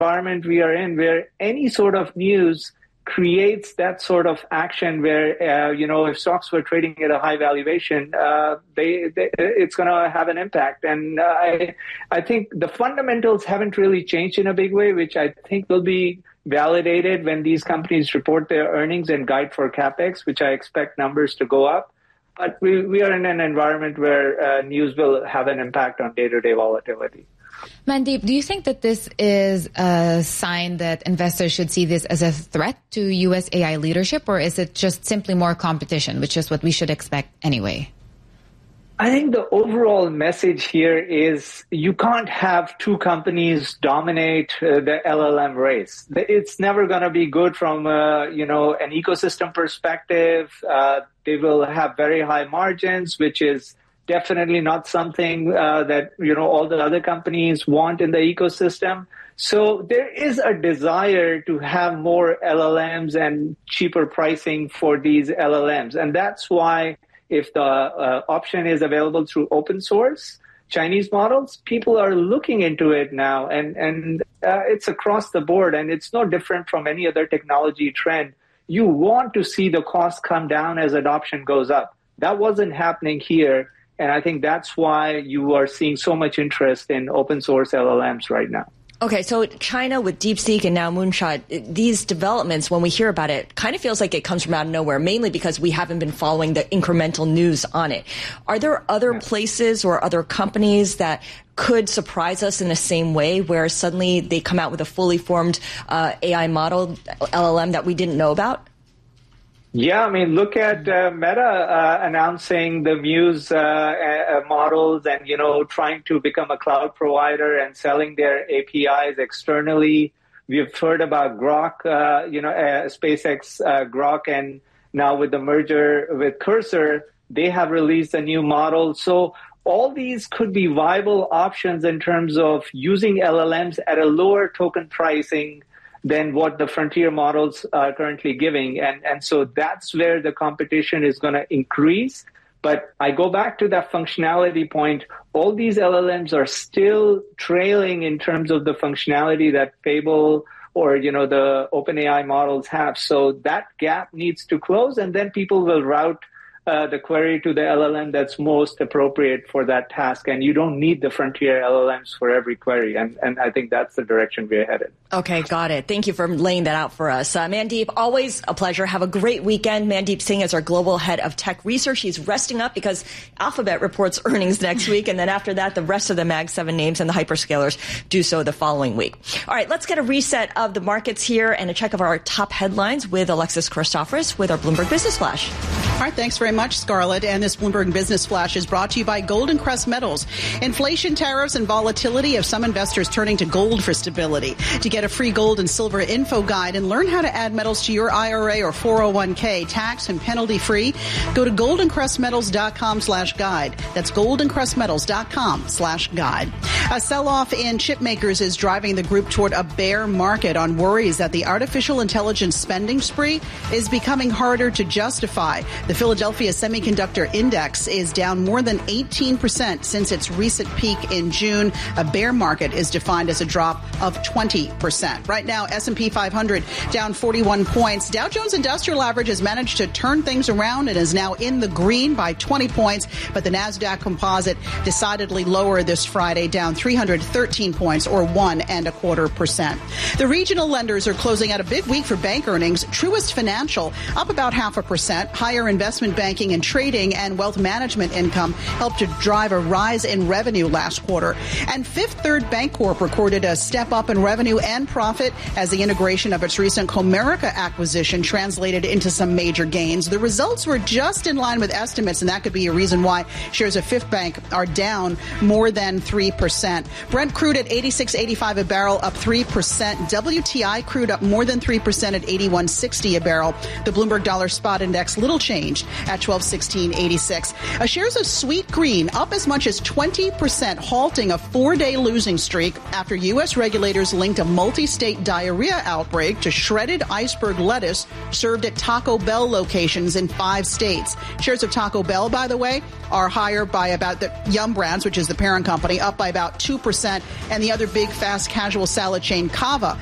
environment we are in where any sort of news creates that sort of action where, if stocks were trading at a high valuation, it's going to have an impact. And I think the fundamentals haven't really changed in a big way, which I think will be validated when these companies report their earnings and guide for CapEx, which I expect numbers to go up. But we are in an environment where news will have an impact on day-to-day volatility. Mandeep, do you think that this is a sign that investors should see this as a threat to U.S. AI leadership, or is it just simply more competition, which is what we should expect anyway? I think the overall message here is you can't have two companies dominate the LLM race. It's never going to be good from an ecosystem perspective. They will have very high margins, which is definitely not something that all the other companies want in the ecosystem. So there is a desire to have more LLMs and cheaper pricing for these LLMs, and that's why, if the option is available through open source Chinese models, people are looking into it now, and it's across the board, and it's no different from any other technology trend. You want to see the cost come down as adoption goes up. That wasn't happening here, and I think that's why you are seeing so much interest in open source LLMs right now. Okay, so China with DeepSeek and now Moonshot, these developments, when we hear about it, kind of feels like it comes from out of nowhere, mainly because we haven't been following the incremental news on it. Are there other places or other companies that could surprise us in the same way, where suddenly they come out with a fully formed AI model, LLM, that we didn't know about? Yeah, I mean, look at Meta announcing the Muse models and, trying to become a cloud provider and selling their APIs externally. We've heard about Grok, SpaceX Grok, and now with the merger with Cursor, they have released a new model. So all these could be viable options in terms of using LLMs at a lower token pricing than what the frontier models are currently giving. And so that's where the competition is going to increase. But I go back to that functionality point. All these LLMs are still trailing in terms of the functionality that Fable or, the OpenAI models have. So that gap needs to close, and then people will route the query to the LLM that's most appropriate for that task. And you don't need the frontier LLMs for every query. And I think that's the direction we're headed. Okay, got it. Thank you for laying that out for us. Mandeep, always a pleasure. Have a great weekend. Mandeep Singh is our global head of tech research. He's resting up because Alphabet reports earnings next week. And then after that, the rest of the Mag 7 names and the hyperscalers do so the following week. All right, let's get a reset of the markets here and a check of our top headlines with Alexis Christoforous with our Bloomberg Business Flash. All right, thanks very much, Scarlett. And this Bloomberg Business Flash is brought to you by Golden Crest Metals. Inflation, tariffs, and volatility have some investors turning to gold for stability. To get a free gold and silver info guide and learn how to add metals to your IRA or 401k tax and penalty free, go to goldencrestmetals.com/guide. That's goldencrestmetals.com/guide. A sell-off in chip makers is driving the group toward a bear market on worries that the artificial intelligence spending spree is becoming harder to justify. The Philadelphia Semiconductor Index is down more than 18% since its recent peak in June. A bear market is defined as a drop of 20%. Right now, S&P 500 down 41 points. Dow Jones Industrial Average has managed to turn things around and is now in the green by 20 points. But the NASDAQ Composite decidedly lower this Friday, down 313 points or 1.25%. The regional lenders are closing out a big week for bank earnings. Truist Financial up about 0.5%. Higher investment banking and trading and wealth management income helped to drive a rise in revenue last quarter. And Fifth Third Bancorp recorded a step up in revenue and profit as the integration of its recent Comerica acquisition translated into some major gains. The results were just in line with estimates, and that could be a reason why shares of Fifth Bank are down more than 3%. Brent crude at $86.85 a barrel, up 3%. WTI crude up more than 3% at $81.60 a barrel. The Bloomberg Dollar Spot Index, little change changed at 1216.86. Shares of Sweetgreen up as much as 20%, halting a 4-day losing streak after U.S. regulators linked a multi-state diarrhea outbreak to shredded iceberg lettuce served at Taco Bell locations in 5 states. Shares of Taco Bell, by the way, are higher by about the Yum Brands, which is the parent company, up by about 2%, and the other big fast casual salad chain, Cava,